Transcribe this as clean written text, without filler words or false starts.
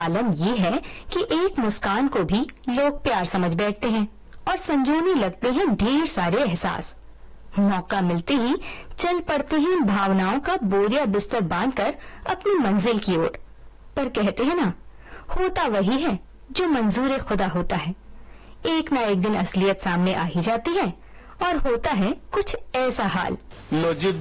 आलम ये है कि एक मुस्कान को भी लोग प्यार समझ बैठते हैं और संजोने लगते हैं ढेर सारे एहसास। मौका मिलते ही चल पड़ते हैं इन भावनाओं का बोरिया बिस्तर बांधकर अपनी मंजिल की ओर। पर कहते हैं ना, होता वही है जो मंजूर खुदा होता है। एक ना एक दिन असलियत सामने आ ही जाती है और होता है कुछ ऐसा हाल। लो जी